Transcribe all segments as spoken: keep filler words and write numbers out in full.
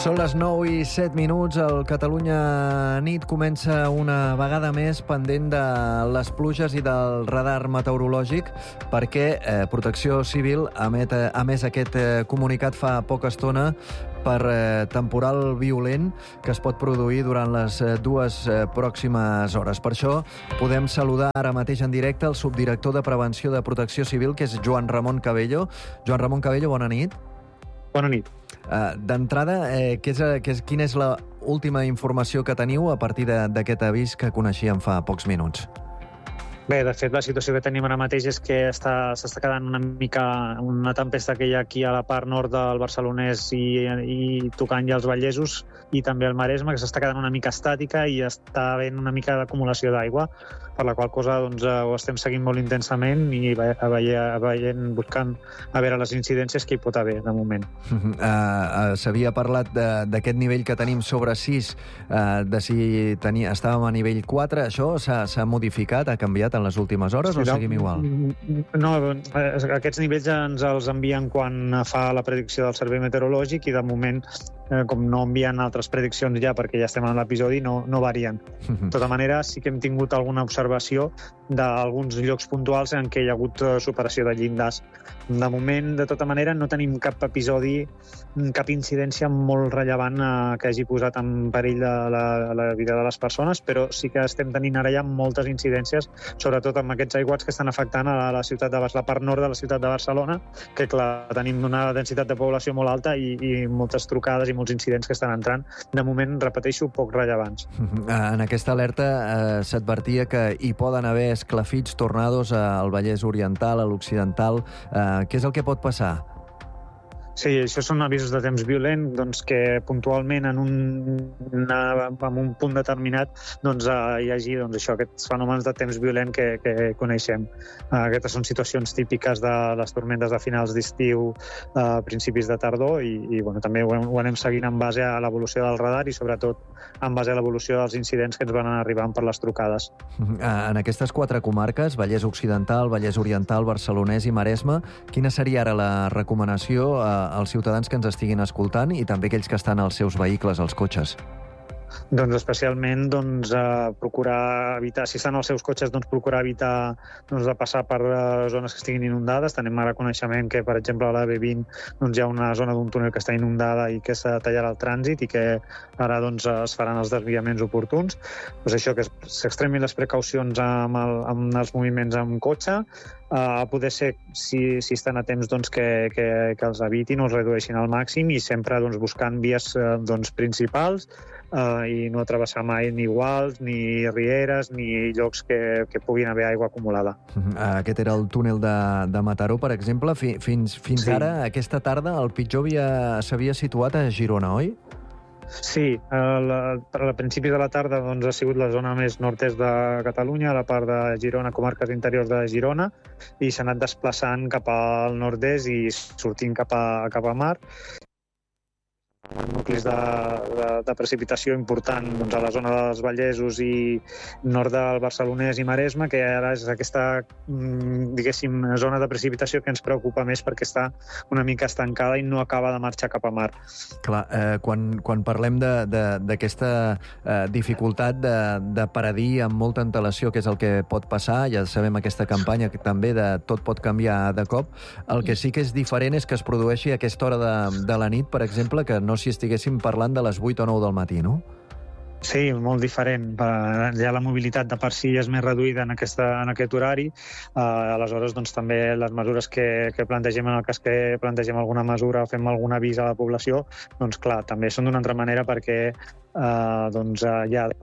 Són les nou i set minuts. El Catalunya Nit comença una vegada més pendent de les pluges i del radar meteorològic perquè eh, Protecció Civil emet, eh, ha emès aquest eh, comunicat fa poca estona per eh, temporal violent que es pot produir durant les eh, dues eh, pròximes hores. Per això podem saludar ara mateix en directe el subdirector de Prevenció de Protecció Civil, que és Joan Ramon Cabello. Joan Ramon Cabello, bona nit. Bona nit. Uh, D'entrada, eh, què és, què és, quina és l'última informació que teniu a partir d'aquest avís que coneixíem fa pocs minuts? Bé, de fet, la situació que tenim ara mateix és que s'està quedant una mica una tempesta que hi ha aquí a la part nord del Barcelonès i, i tocant ja els Vallesos i també el Maresme, que s'està quedant una mica estàtica i està havent una mica d'acumulació d'aigua, per la qual cosa doncs, ho estem seguint molt intensament i veient, buscant a veure les incidències que hi pot haver de moment. Uh, uh, S'havia parlat d'aquest nivell que tenim sobre sis, uh, de si tenia, estàvem a nivell quatre. Això s'ha modificat, ha canviat en les últimes hores sí, o seguim igual? No, aquests nivells ens els envien quan fa la predicció del Servei Meteorològic i de moment, eh, com no envien altres prediccions ja perquè ja estem en l'episodi, no, no varien. De tota manera, sí que hem tingut alguna observació d'alguns llocs puntuals en què hi ha hagut superació de llindars. De moment, de tota manera, no tenim cap episodi, cap incidència molt rellevant eh, que hagi posat en perill la, la, la vida de les persones, però sí que estem tenint ara ja moltes incidències, sobretot amb aquests aiguats que estan afectant a la ciutat de la part nord de la ciutat de Barcelona, que clar, tenim una densitat de població molt alta i, i moltes trucades i molts incidents que estan entrant. De moment, repeteixo, poc rellevants. En aquesta alerta eh, s'advertia que hi poden haver esclafits, tornados al Vallès Oriental, a l'Occidental. Eh, què és el que pot passar? Sí, això són avisos de temps violent doncs, que puntualment en un, una, en un punt determinat doncs, eh, hi hagi doncs, això, aquests fenòmens de temps violent que, que coneixem. Eh, aquestes són situacions típiques de les tormentes de finals d'estiu, eh, principis de tardor i, i bueno, també ho, ho anem seguint en base a l'evolució del radar i sobretot en base a l'evolució dels incidents que ens van arribant per les trucades. En aquestes quatre comarques, Vallès Occidental, Vallès Oriental, Barcelonès i Maresme, quina seria ara la recomanació a als ciutadans que ens estiguin escoltant i també aquells que estan als seus vehicles, als cotxes? Doncs especialment doncs, eh, procurar evitar, si estan als seus cotxes, doncs procurar evitar doncs, de passar per uh, zones que estiguin inundades. Tenim ara coneixement que, per exemple, a la B vint doncs, hi ha una zona d'un túnel que està inundada i que s'ha tallat el trànsit i que ara doncs, es faran els desviaments oportuns. Doncs això, que s'extremin les precaucions amb, el, amb els moviments amb cotxe, a uh, poder ser, si, si estan a temps, doncs, que, que, que els evitin o els redueixin al màxim i sempre doncs, buscant vies uh, doncs, principals, Uh, i no travessar mai ni guals, ni rieres, ni llocs que, que puguin haver aigua acumulada. Uh, aquest era el túnel de, de Mataró, per exemple. Fins, fins, fins sí. Ara, aquesta tarda, el pitjor s'havia situat a Girona, oi? Sí, a, a principis de la tarda doncs, ha sigut la zona més nord-est de Catalunya, a la part de Girona, comarques interiors de Girona, i s'ha anat desplaçant cap al nord-est i sortint cap a, cap a mar. Nuclis de, de, de precipitació important doncs, a la zona dels Vallesos i nord del Barcelonès i Maresme, que ara és aquesta diguéssim, zona de precipitació que ens preocupa més perquè està una mica estancada i no acaba de marxar cap a mar. Clar, eh, quan, quan parlem d'aquesta eh, dificultat de, de predir amb molta antelació què és el que pot passar, ja sabem aquesta campanya que també de tot pot canviar de cop, el que sí que és diferent és que es produeixi a aquesta hora de, de la nit, per exemple, que no si estiguéssim parlant de les vuit o nou del matí, no? Sí, molt diferent. Ja la mobilitat de per si és més reduïda en, aquesta, en aquest horari. Uh, aleshores, doncs, també les mesures que, que plantegem en el cas que plantegem alguna mesura o fem algun avís a la població, doncs clar, també són d'una altra manera perquè uh, doncs, uh, hi ha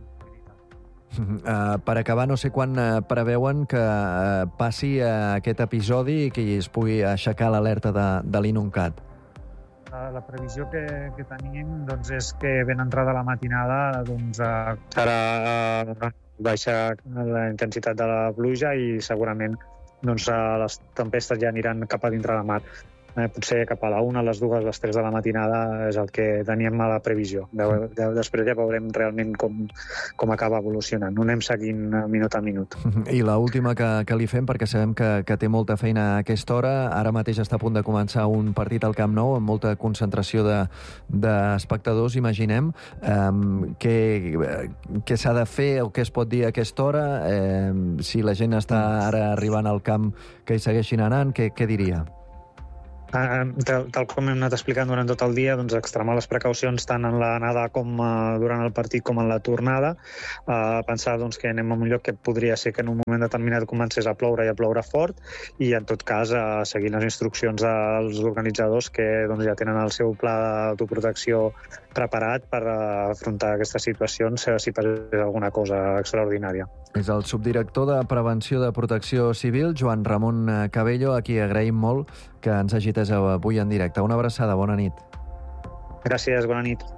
Uh, per acabar, no sé quan uh, preveuen que uh, passi uh, aquest episodi i que es pugui aixecar l'alerta de, de l'Inuncat. La, la previsió que, que tenim doncs, és que ben entrada la matinada doncs, uh, serà uh, baixa la intensitat de la pluja i segurament doncs, uh, les tempestes ja aniran cap a dintre de mar. eh, potser cap a la una, a les dues, a les tres de la matinada és el que teníem a la previsió. De, de, després ja veurem realment com, com acaba evolucionant. Ho anem seguint minut a minut. I l'última que, que li fem, perquè sabem que, que té molta feina a aquesta hora, ara mateix està a punt de començar un partit al Camp Nou amb molta concentració d'espectadors, de, imaginem. Um, què què s'ha de fer o què es pot dir a aquesta hora? Eh, si la gent està ara arribant al camp, que hi segueixin anant, què, què diria? Uh, tal, tal com hem anat explicant durant tot el dia, doncs extremar les precaucions tant en l'anada com uh, durant el partit com en la tornada. Uh, pensar doncs, que anem a un lloc que podria ser que en un moment determinat comencés a ploure i a ploure fort, i en tot cas uh, seguir les instruccions dels organitzadors que doncs, ja tenen el seu pla d'autoprotecció preparat per uh, afrontar aquestes situacions uh, si passés alguna cosa extraordinària. És el subdirector de Prevenció de Protecció Civil, Joan Ramon Cabello, a qui agraïm molt que ens hagi atès avui en directe. Una abraçada, bona nit. Gràcies, bona nit.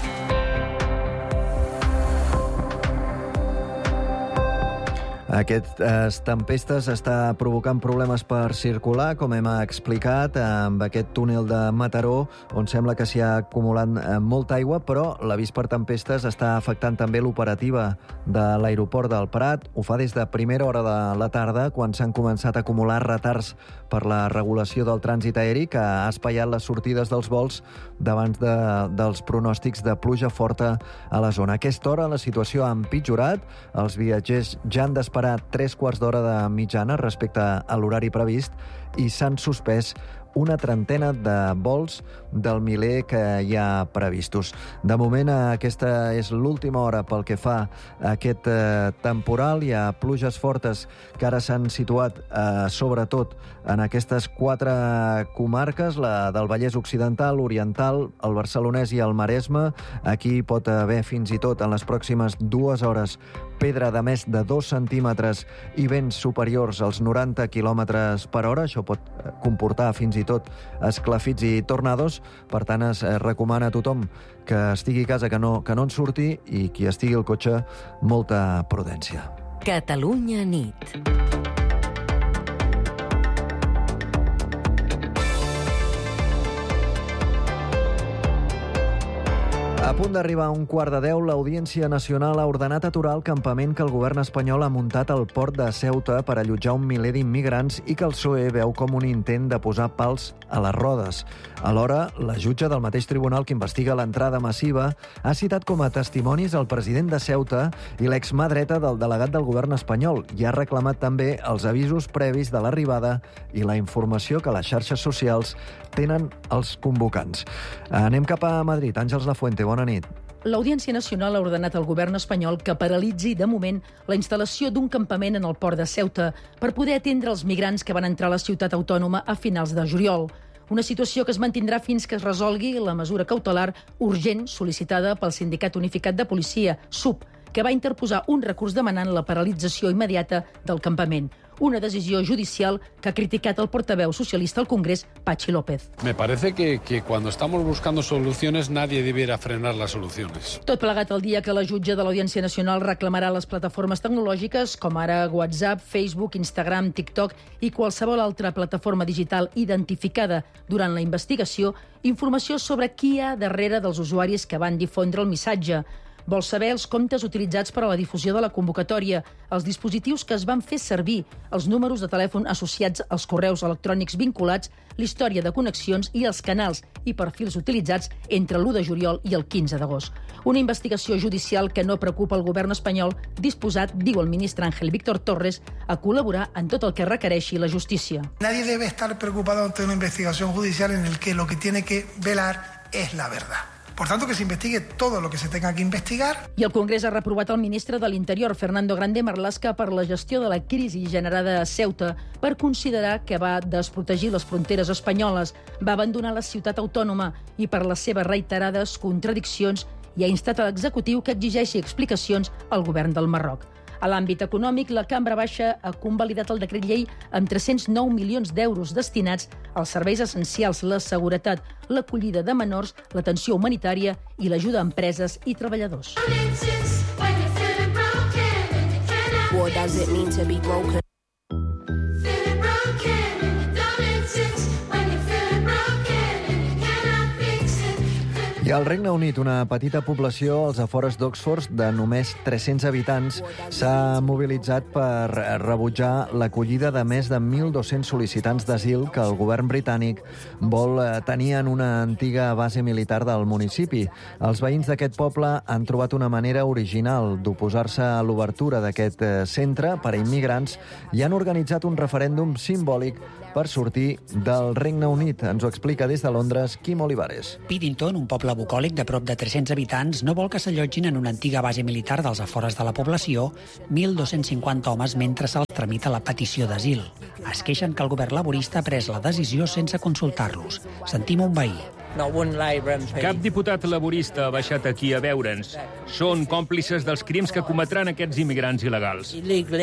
Aquestes tempestes està provocant problemes per circular, com hem explicat, amb aquest túnel de Mataró, on sembla que s'hi ha acumulat molta aigua, però l'avís per tempestes està afectant també l'operativa de l'aeroport del Prat. Ho fa des de primera hora de la tarda, quan s'han començat a acumular retards per la regulació del trànsit aeri, que ha espaiat les sortides dels vols davant de, dels pronòstics de pluja forta a la zona. A aquesta hora la situació ha empitjorat, els viatgers ja han d'esperar tres quarts d'hora de mitjana respecte a l'horari previst i s'han suspès una trentena de vols del miler que hi ha previstos. De moment, aquesta és l'última hora pel que fa a aquest eh, temporal. Hi ha pluges fortes que ara s'han situat eh, sobretot en aquestes quatre comarques, la del Vallès Occidental, Oriental, el Barcelonès i el Maresme. Aquí pot haver fins i tot en les pròximes dues hores pedra de més de dos centímetres i vents superiors als noranta quilòmetres per hora. Això pot comportar fins i tot esclafits i tornados. Per tant, es recomana a tothom que estigui a casa que no, que no en surti, i qui estigui al cotxe, molta prudència. Catalunya nit. A punt d'arribar a un quart de deu, l'Audiència Nacional ha ordenat aturar el campament que el govern espanyol ha muntat al port de Ceuta per allotjar un miler d'immigrants i que el P S O E veu com un intent de posar pals a les rodes. Alhora, la jutge del mateix tribunal que investiga l'entrada massiva ha citat com a testimonis el president de Ceuta i l'exmà dreta del delegat del govern espanyol i ha reclamat també els avisos previs de l'arribada i la informació que les xarxes socials tenen els convocants. Anem cap a Madrid. Àngels Lafuente, bona nit. L'Audiència Nacional ha ordenat al govern espanyol que paralitzi, de moment, la instal·lació d'un campament en el port de Ceuta per poder atendre els migrants que van entrar a la ciutat autònoma a finals de juliol. Una situació que es mantindrà fins que es resolgui la mesura cautelar urgent sol·licitada pel Sindicat Unificat de Policia, S U P, que va interposar un recurs demanant la paralització immediata del campament. Una decisió judicial que ha criticat el portaveu socialista al Congrés, Patxi López. Me parece que, que cuando estamos buscando soluciones nadie debiera frenar las soluciones. Tot plegat el dia que la jutge de l'Audiència Nacional reclamarà les plataformes tecnològiques com ara WhatsApp, Facebook, Instagram, TikTok i qualsevol altra plataforma digital identificada durant la investigació, informació sobre qui hi ha darrere dels usuaris que van difondre el missatge. Vol saber els comptes utilitzats per a la difusió de la convocatòria, els dispositius que es van fer servir, els números de telèfon associats als correus electrònics vinculats, l'història de connexions i els canals i perfils utilitzats entre l'u de juliol i el quinze d'agost. Una investigació judicial que no preocupa el govern espanyol, disposat, diu el ministre Ángel Víctor Torres, a col·laborar en tot el que requereixi la justícia. Nadie debe estar preocupado ante una investigación judicial en el que lo que tiene que velar es la verdad. Por tanto, que se investigue todo lo que se tenga que investigar. I el Congrés ha reprovat el ministre de l'Interior, Fernando Grande Marlaska, per la gestió de la crisi generada a Ceuta, per considerar que va desprotegir les fronteres espanyoles, va abandonar la ciutat autònoma i per les seves reiterades contradiccions i ha instat a l'executiu que exigeixi explicacions al govern del Marroc. A l'àmbit econòmic, la Cambra Baixa ha convalidat el decret llei amb tres-cents nou milions d'euros destinats als serveis essencials, la seguretat, l'acollida de menors, l'atenció humanitària i l'ajuda a empreses i treballadors. What does it mean to be broken? Feeling broken, don't exist when you're feeling broken. I al Regne Unit, una petita població als afores d'Oxford de només tres-cents habitants s'ha mobilitzat per rebutjar l'acollida de més de mil dos-cents sol·licitants d'asil que el govern britànic vol tenir en una antiga base militar del municipi. Els veïns d'aquest poble han trobat una manera original d'oposar-se a l'obertura d'aquest centre per a immigrants i han organitzat un referèndum simbòlic per sortir del Regne Unit. Ens ho explica des de Londres Quim Olivares. Piddington, un poble bucòlic de prop de tres-cents habitants, no vol que s'allotgin en una antiga base militar dels afores de la població mil dos-cents cinquanta homes mentre se'ls tramita la petició d'asil. Es queixen que el govern laborista ha pres la decisió sense consultar-los. Sentim un veí. Cap diputat laborista ha baixat aquí a veure'ns. Són còmplices dels crims que cometran aquests immigrants il·legals.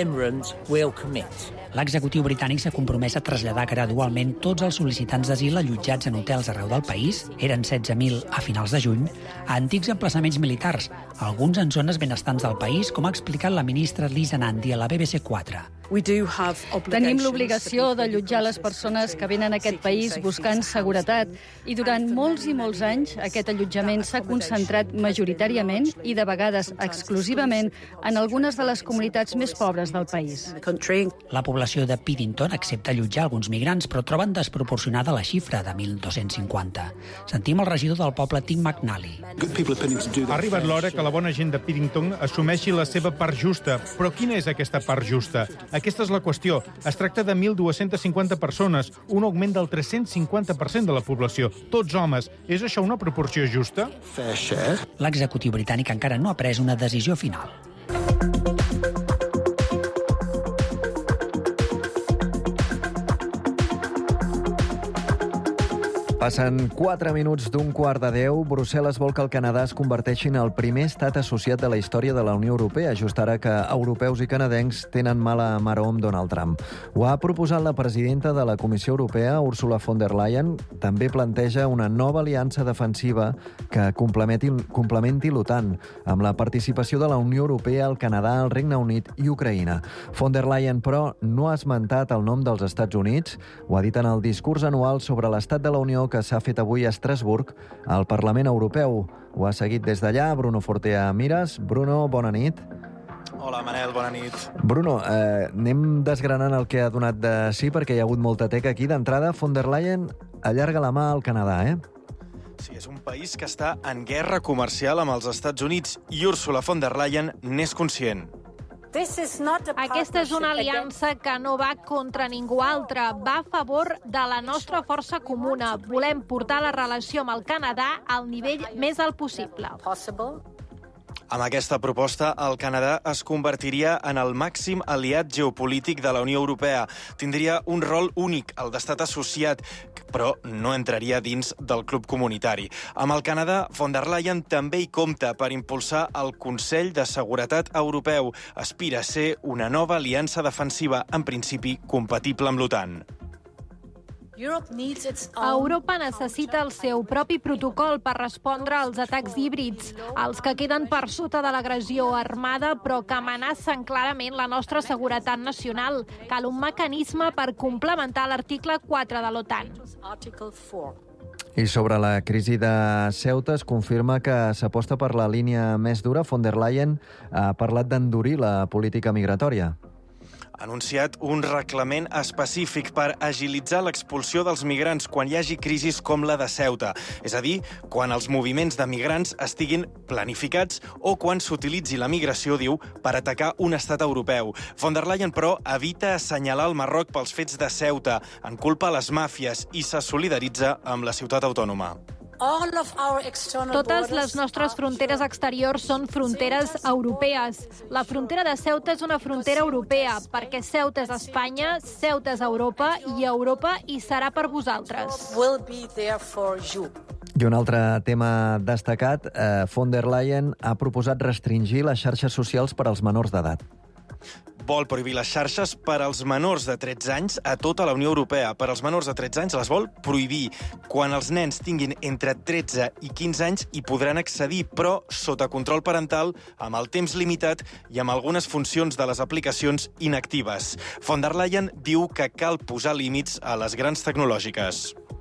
L'executiu britànic s'ha compromès a traslladar gradualment tots els sol·licitants d'asil allotjats en hotels arreu del país, eren setze mil a finals de juny, a antics emplaçaments militars, alguns en zones benestants del país, com ha explicat la ministra Lisa Nandy a la B B C quatre. Tenim l'obligació d'allotjar les persones que venen a aquest país buscant seguretat i durant molts i molts anys aquest allotjament s'ha concentrat majoritàriament i de vegades exclusivament en algunes de les comunitats més pobres del país. La població de Piddington accepta allotjar alguns migrants, però troben desproporcionada la xifra de mil dos-cents cinquanta. Sentim el regidor del poble, Tim McNally. Ha arribat l'hora que la bona gent de Piddington assumeixi la seva part justa. Però quina és aquesta part justa? Aquesta és la qüestió. Es tracta de mil dos-cents cinquanta persones, un augment del tres-cents cinquanta per cent de la població, tots homes. És això una proporció justa? L'executiu britànic encara no ha pres una decisió final. Passen quatre minuts d'un quart de deu. Brussel·les vol que el Canadà es converteixi en el primer estat associat de la història de la Unió Europea, just ara que europeus i canadencs tenen mala maror amb Donald Trump. Ho ha proposat la presidenta de la Comissió Europea, Ursula von der Leyen. També planteja una nova aliança defensiva que complementi, complementi l'OTAN, amb la participació de la Unió Europea, el Canadà, el Regne Unit i Ucraïna. Von der Leyen, però, no ha esmentat el nom dels Estats Units. Ho ha dit en el discurs anual sobre l'estat de la Unió que s'ha fet avui a Estrasburg al Parlament Europeu. Ho ha seguit des d'allà Bruno Fortea Mires. Bruno, bona nit. Hola, Manel, bona nit. Bruno, eh, anem desgranant el que ha donat de sí, perquè hi ha hagut molta teca aquí. D'entrada, von der Leyen allarga la mà al Canadà, eh? Sí, és un país que està en guerra comercial amb els Estats Units i Ursula von der Leyen n'és conscient. Aquesta és una aliança que no va contra ningú altre, va a favor de la nostra força comuna. Volem portar la relació amb el Canadà al nivell més alt possible. Amb aquesta proposta, el Canadà es convertiria en el màxim aliat geopolític de la Unió Europea. Tindria un rol únic, el d'estat associat, però no entraria dins del club comunitari. Amb el Canadà, von der Leyen també hi compta per impulsar el Consell de Seguretat Europeu. Aspira a ser una nova aliança defensiva, en principi compatible amb l'OTAN. Europa necessita el seu propi protocol per respondre als atacs híbrids, els que queden per sota de l'agressió armada, però que amenacen clarament la nostra seguretat nacional. Cal un mecanisme per complementar l'article quatre de l'OTAN. I sobre la crisi de Ceuta es confirma que s'aposta per la línia més dura. Von der Leyen ha parlat d'endurir la política migratòria. Ha anunciat un reglament específic per agilitzar l'expulsió dels migrants quan hi hagi crisis com la de Ceuta. És a dir, quan els moviments de migrants estiguin planificats o quan s'utilitzi la migració, diu, per atacar un estat europeu. Von der Leyen, però, evita assenyalar el Marroc pels fets de Ceuta, en culpa a les màfies i se solidaritza amb la ciutat autònoma. Totes les nostres fronteres exteriors són fronteres europees. La frontera de Ceuta és una frontera europea, perquè Ceuta és Espanya, Ceuta és Europa, i Europa hi serà per vosaltres. I un altre tema destacat, eh, von der Leyen ha proposat restringir les xarxes socials per als menors d'edat. Vol prohibir les xarxes per als menors de tretze anys a tota la Unió Europea. Per als menors de tretze anys les vol prohibir. Quan els nens tinguin entre tretze i quinze anys hi podran accedir, però sota control parental, amb el temps limitat i amb algunes funcions de les aplicacions inactives. Von der Leyen diu que cal posar límits a les grans tecnològiques.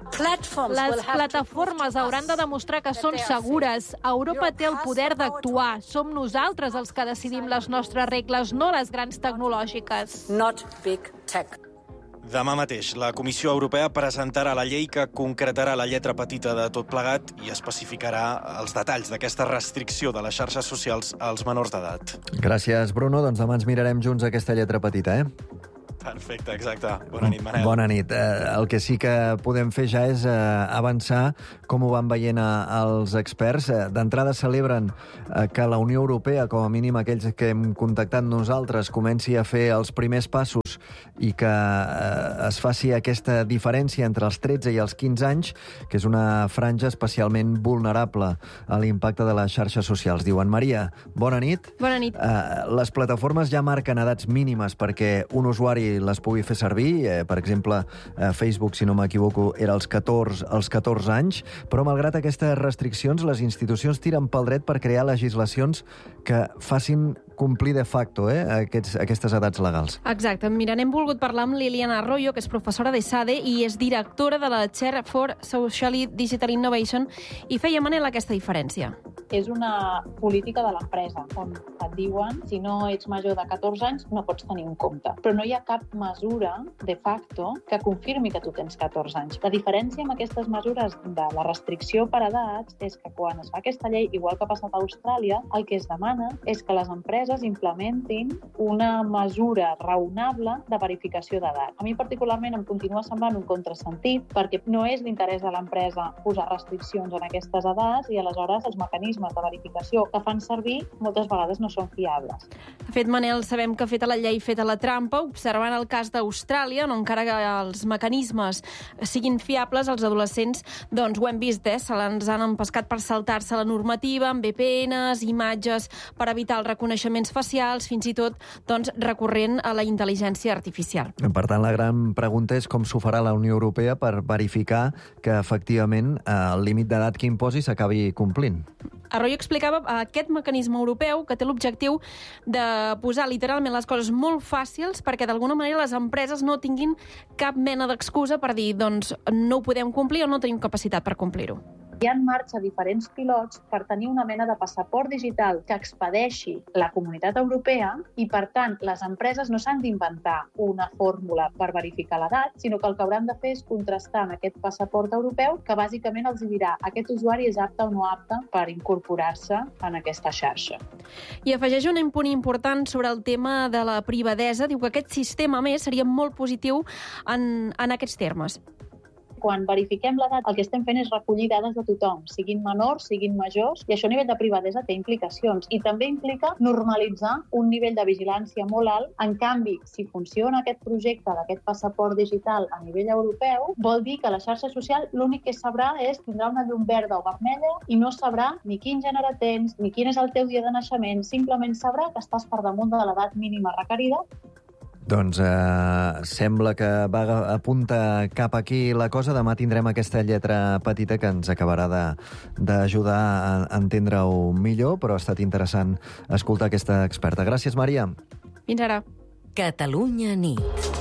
Les plataformes hauran de demostrar que són segures. Europa té el poder d'actuar. Som nosaltres els que decidim les nostres regles, no les grans tecnològiques. Not big tech. Demà mateix, la Comissió Europea presentarà la llei que concretarà la lletra petita de tot plegat i especificarà els detalls d'aquesta restricció de les xarxes socials als menors d'edat. Gràcies, Bruno. Doncs demà ens mirarem junts aquesta lletra petita, eh? Perfecte, exacte. Bona nit, Manel. Bona nit. Eh, el que sí que podem fer ja és eh, avançar com ho van veient eh, els experts. Eh, D'entrada celebren eh, que la Unió Europea, com a mínim aquells que hem contactat nosaltres, comenci a fer els primers passos i que eh, es faci aquesta diferència entre els tretze i els quinze anys, que és una franja especialment vulnerable a l'impacte de les xarxes socials. Diuen, Maria, bona nit. Bona nit. Eh, les plataformes ja marquen edats mínimes perquè un usuari les pugui fer servir. Eh, per exemple, eh, Facebook, si no m'equivoco, era als catorze, als catorze anys, però malgrat aquestes restriccions, les institucions tiren pel dret per crear legislacions que facin complir de facto eh, aquests, aquestes edats legals. Exacte. Mira, n'hem volgut parlar amb Liliana Arroyo, que és professora de SADE i és directora de la Chair for Socially Digital Innovation, i feia, Manel, aquesta diferència. És una política de l'empresa, on et diuen si no ets major de catorze anys no pots tenir un compte. Però no hi ha cap mesura de facto que confirmi que tu tens catorze anys. La diferència amb aquestes mesures de la restricció per edats és que quan es fa aquesta llei, igual que ha passat a Austràlia, el que es demana és que les empreses implementin una mesura raonable de verificació d'edat. A mi particularment em continua semblant un contrasentit perquè no és l'interès de l'empresa posar restriccions en aquestes edats i aleshores els mecanismes de verificació que fan servir moltes vegades no són fiables. De fet, Manel, sabem que feta la llei, feta la trampa, observant el cas d'Austràlia, on encara que els mecanismes siguin fiables, els adolescents, doncs ho hem vist, eh? Se l'ens han empescat per saltar-se la normativa, amb V P Ns, imatges per evitar els reconeixements facials, fins i tot doncs, recorrent a la intel·ligència artificial. Per tant, la gran pregunta és com s'ho farà la Unió Europea per verificar que, efectivament, el límit d'edat que imposi s'acabi complint. Arroyo explicava aquest mecanisme europeu que té l'objectiu de posar literalment les coses molt fàcils perquè d'alguna manera les empreses no tinguin cap mena d'excusa per dir doncs no ho podem complir o no tenim capacitat per complir-ho. Hi ha en marxa diferents pilots per tenir una mena de passaport digital que expedeixi la Comunitat Europea i, per tant, les empreses no s'han d'inventar una fórmula per verificar l'edat, sinó que el que hauran de fer és contrastar amb aquest passaport europeu que bàsicament els dirà aquest usuari és apte o no apte per incorporar-se en aquesta xarxa. I afegeix un punt important sobre el tema de la privadesa. Diu que aquest sistema, a més, seria molt positiu en, en aquests termes. Quan verifiquem l'edat, el que estem fent és recollir dades de tothom, siguin menors, siguin majors, i això a nivell de privadesa té implicacions. I també implica normalitzar un nivell de vigilància molt alt. En canvi, si funciona aquest projecte d'aquest passaport digital a nivell europeu, vol dir que la xarxa social l'únic que sabrà és tindrà una llum verda o vermella i no sabrà ni quin gènere tens, ni quin és el teu dia de naixement, simplement sabrà que estàs per damunt de l'edat mínima requerida. Doncs eh, sembla que va apunta cap aquí la cosa. Demà tindrem aquesta lletra petita que ens acabarà d'ajudar a entendre-ho millor, però ha estat interessant escoltar aquesta experta. Gràcies, Maria. Fins ara. Catalunya nit.